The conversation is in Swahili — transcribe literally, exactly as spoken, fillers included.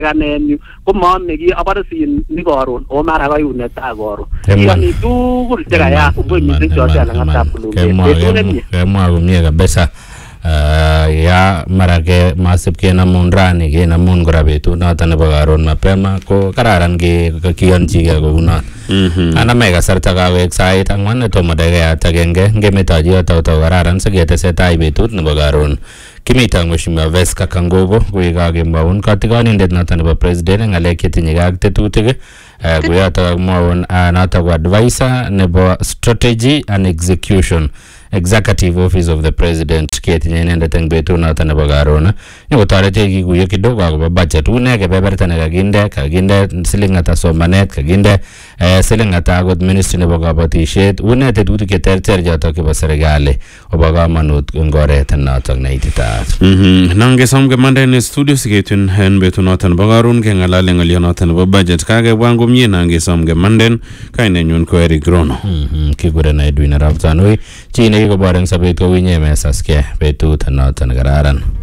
ganenyu ko maame ki abare sin ni koron o mara kayune ta koron yani tugul che kaya ko mi chote ala ngata bulu kemwa komie kabisa ya marake masip ke namun rani ke namun kora betut noton nebo karon mapema ko kararan ke kiyonchige kounot ana me kasarta kawek sait ang'wan netomo dakikayat agenge ngemetochi yoto kararan siketesetai betut nebo karon. Kimita Mheshimiwa Veska Kangogo kuikakimwaun katikonindet noton nebo president ng'alek chetinye ak tetutik kuyoto kakimwaun noto ko advisor nebo strategy and execution executive office of the president ketinye inendet eng betut noto nebo karon nyokotorete kikuyo kidogo akobo budget une kebeberta nekakinde kakinde siling ata somanet kakinde siling ata akot ministry nebo kabatisiet une tetutik cheterter chotok chebo serikali obo kamanut eng oret notok neititaat. Nangesom kemanda en studio siketun en betut noto nebo karon kengalale ng'olio noto nebo budget kakebwan komie nangesom kemanden kainenyun ko Eric Rono. Kikuren Edwin Arap Tanui chi nekikobor eng sobet ko winye mesaske betut noto nekararan.